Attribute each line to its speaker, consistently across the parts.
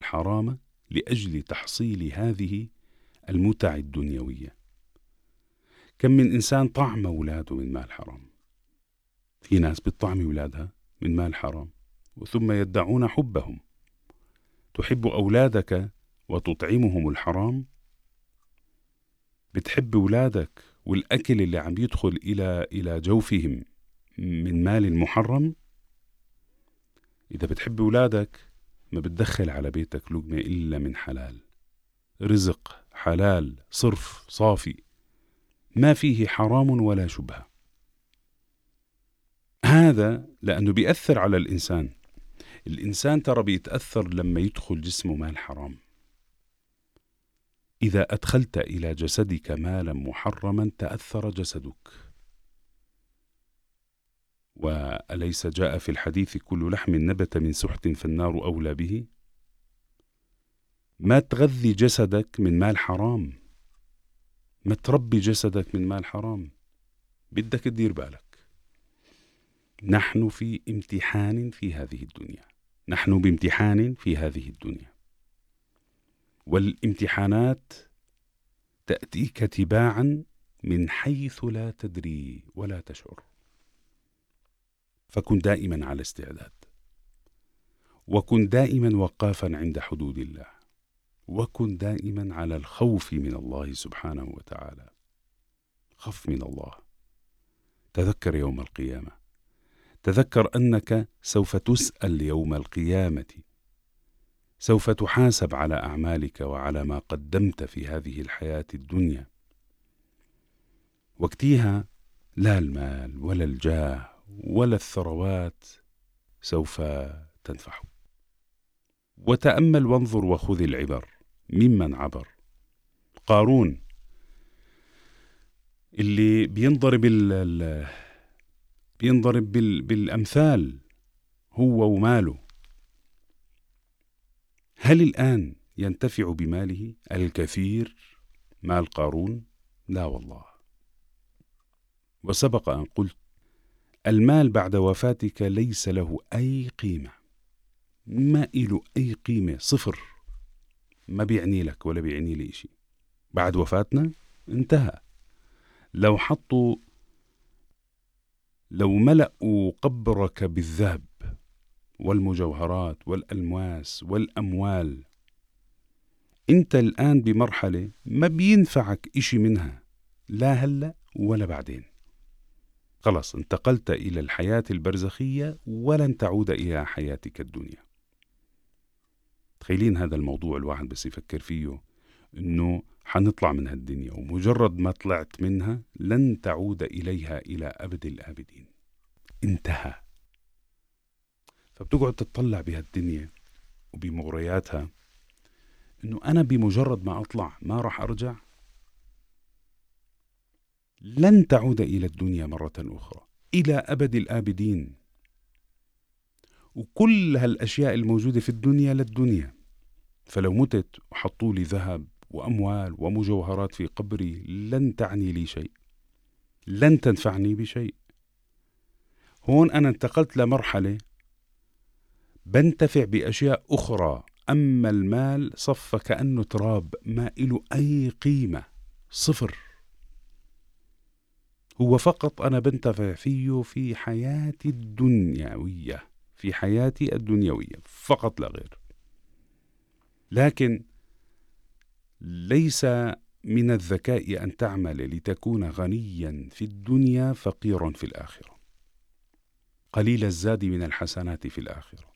Speaker 1: الحرام لأجل تحصيل هذه المتع الدنيوية. كم من إنسان طعم أولاده من مال حرام. في ناس بتطعم أولادها من مال حرام وثم يدعون حبهم. تحب أولادك وتطعمهم الحرام؟ بتحب أولادك والأكل اللي عم يدخل إلى جوفهم من مال محرم؟ إذا بتحب أولادك ما بتدخل على بيتك لقمة إلا من حلال، رزق حلال صرف صافي ما فيه حرام ولا شبهة. هذا لأنه بيأثر على الإنسان. الإنسان ترى بيتأثر لما يدخل جسمه مال حرام. إذا أدخلت إلى جسدك مالا محرما تأثر جسدك. وأليس جاء في الحديث كل لحم نبت من سحت فالنار أولى به؟ ما تغذي جسدك من مال حرام، ما تربي جسدك من مال حرام. بدك تدير بالك. نحن في امتحان في هذه الدنيا، نحن بامتحان في هذه الدنيا، والامتحانات تأتيك تباعا من حيث لا تدري ولا تشعر. فكن دائما على استعداد، وكن دائما وقافا عند حدود الله، وكن دائما على الخوف من الله سبحانه وتعالى. خف من الله. تذكر يوم القيامة، تذكر أنك سوف تسأل يوم القيامة، سوف تحاسب على أعمالك وعلى ما قدمت في هذه الحياة الدنيا. وقتها لا المال ولا الجاه ولا الثروات سوف تنفع. وتأمل وانظر وخذ العبر ممن عبر. قارون اللي بينضرب بالأمثال هو وماله، هل الآن ينتفع بماله الكثير مال قارون؟ لا والله. وسبق أن قلت المال بعد وفاتك ليس له أي قيمة، ما له أي قيمة، صفر، ما بيعني لك ولا بيعني لي شيء. بعد وفاتنا انتهى. لو ملأوا قبرك بالذهب والمجوهرات والألماس والأموال، انت الآن بمرحلة ما بينفعك إشي منها، لا هلأ ولا بعدين. خلاص انتقلت إلى الحياة البرزخية ولن تعود إلى حياتك الدنيا. تخيلين هذا الموضوع الواحد بس يفكر فيه، إنه حنطلع من هالدنيا ومجرد ما طلعت منها لن تعود إليها إلى أبد الآبدين، انتهى. فبتقعد تطلع بهالدنيا وبمغرياتها إنه أنا بمجرد ما أطلع ما راح أرجع، لن تعود إلى الدنيا مرة أخرى إلى أبد الآبدين. وكل هالأشياء الموجودة في الدنيا للدنيا. فلو متت وحطوا لي ذهب وأموال ومجوهرات في قبري لن تعني لي شيء، لن تنفعني بشيء. هون أنا انتقلت لمرحلة بنتفع بأشياء أخرى، أما المال صف كأنه تراب ما له أي قيمة، صفر. هو فقط أنا بنتفع فيه في حياتي الدنيوية، في حياتي الدنيوية فقط لا غير. لكن ليس من الذكاء أن تعمل لتكون غنيا في الدنيا فقيرا في الآخرة، قليل الزاد من الحسنات في الآخرة.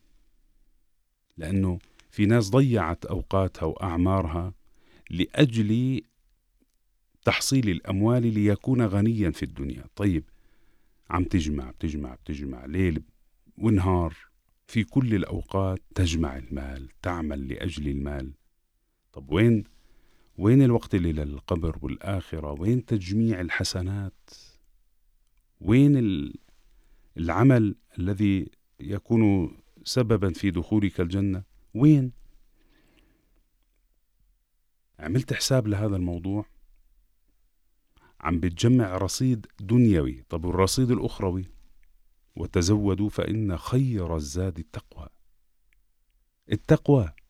Speaker 1: لأنه في ناس ضيعت أوقاتها وأعمارها لأجل تحصيل الأموال ليكون غنيا في الدنيا. طيب عم تجمع ليل ونهار في كل الأوقات تجمع المال، تعمل لأجل المال. طب وين الوقت اللي للقبر والآخرة؟ وين تجميع الحسنات؟ وين العمل الذي يكون سببا في دخولك الجنة؟ وين؟ عملت حساب لهذا الموضوع؟ عم بتجمع رصيد دنيوي. طب والرصيد الأخروي؟ وتزودوا فإن خير الزاد التقوى. التقوى